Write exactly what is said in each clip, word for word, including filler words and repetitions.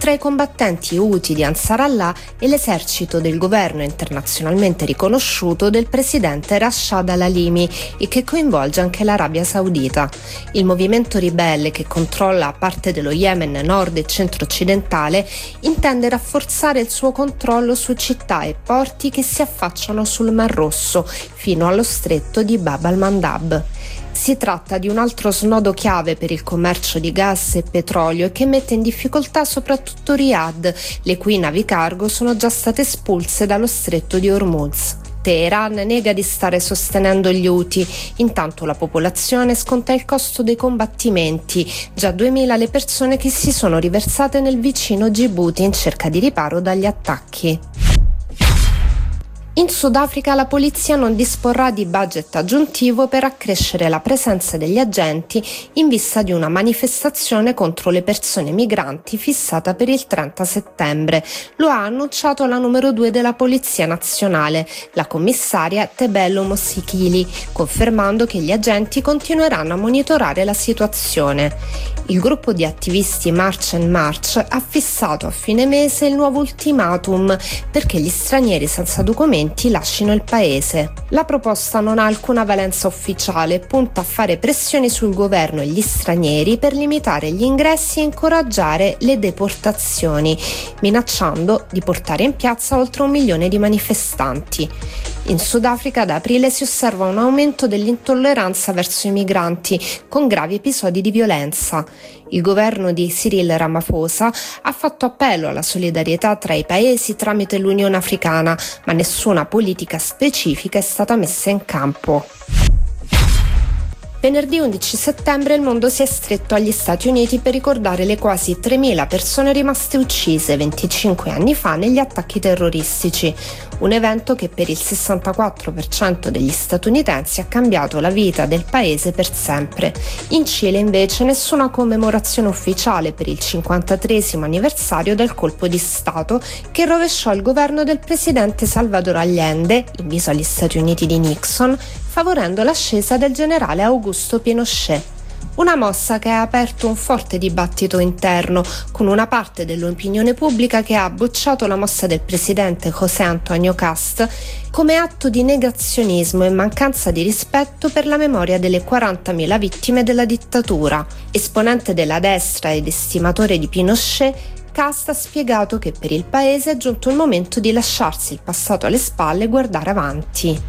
fra i combattenti Houthi di Ansar Allah e l'esercito del governo internazionalmente riconosciuto del presidente Rashad al-Halimi e che coinvolge anche l'Arabia Saudita. Il movimento ribelle, che controlla parte dello Yemen nord e centro-occidentale, intende rafforzare il suo controllo su città e porti che si affacciano sul Mar Rosso fino allo stretto di Bab al-Mandab. Si tratta di un altro snodo chiave per il commercio di gas e petrolio e che mette in difficoltà soprattutto Riyadh, le cui navi cargo sono già state espulse dallo stretto di Hormuz. Teheran nega di stare sostenendo gli Houthi, intanto la popolazione sconta il costo dei combattimenti, già duemila le persone che si sono riversate nel vicino Gibuti in cerca di riparo dagli attacchi. In Sudafrica la polizia non disporrà di budget aggiuntivo per accrescere la presenza degli agenti in vista di una manifestazione contro le persone migranti fissata per il trenta settembre. Lo ha annunciato la numero due della Polizia Nazionale, la commissaria Tebelo Mosikili, confermando che gli agenti continueranno a monitorare la situazione. Il gruppo di attivisti March and March ha fissato a fine mese il nuovo ultimatum perché gli stranieri senza documenti lasciano il paese. La proposta non ha alcuna valenza ufficiale e punta a fare pressioni sul governo e gli stranieri per limitare gli ingressi e incoraggiare le deportazioni, minacciando di portare in piazza oltre un milione di manifestanti. In Sudafrica da aprile si osserva un aumento dell'intolleranza verso i migranti, con gravi episodi di violenza. Il governo di Cyril Ramaphosa ha fatto appello alla solidarietà tra i paesi tramite l'Unione Africana, ma nessuna politica specifica è stata messa in campo. Venerdì undici settembre il mondo si è stretto agli Stati Uniti per ricordare le quasi tremila persone rimaste uccise venticinque anni fa negli attacchi terroristici, un evento che per il sessantaquattro per cento degli statunitensi ha cambiato la vita del paese per sempre. In Cile invece nessuna commemorazione ufficiale per il cinquantatreesimo anniversario del colpo di Stato che rovesciò il governo del presidente Salvador Allende, inviso agli Stati Uniti di Nixon, favorendo l'ascesa del generale Augusto Pinochet. Una mossa che ha aperto un forte dibattito interno, con una parte dell'opinione pubblica che ha bocciato la mossa del presidente José Antonio Cast come atto di negazionismo e mancanza di rispetto per la memoria delle quarantamila vittime della dittatura. Esponente della destra ed estimatore di Pinochet, Cast ha spiegato che per il paese è giunto il momento di lasciarsi il passato alle spalle e guardare avanti.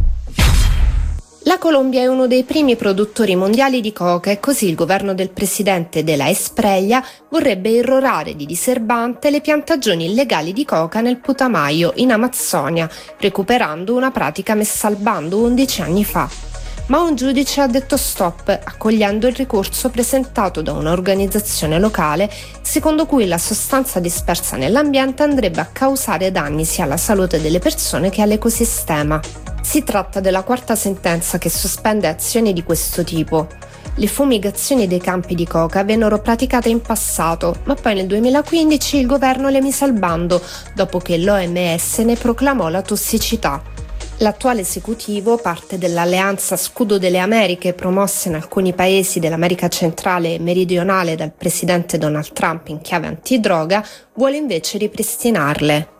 La Colombia è uno dei primi produttori mondiali di coca e così il governo del presidente de la Espriella vorrebbe irrorare di diserbante le piantagioni illegali di coca nel Putumayo, in Amazzonia, recuperando una pratica messa al bando undici anni fa. Ma un giudice ha detto stop, accogliendo il ricorso presentato da un'organizzazione locale, secondo cui la sostanza dispersa nell'ambiente andrebbe a causare danni sia alla salute delle persone che all'ecosistema. Si tratta della quarta sentenza che sospende azioni di questo tipo. Le fumigazioni dei campi di coca vennero praticate in passato, ma poi nel duemilaquindici il governo le mise al bando, dopo che l'O M S ne proclamò la tossicità. L'attuale esecutivo, parte dell'alleanza Scudo delle Americhe promossa in alcuni paesi dell'America centrale e meridionale dal presidente Donald Trump in chiave antidroga, vuole invece ripristinarle.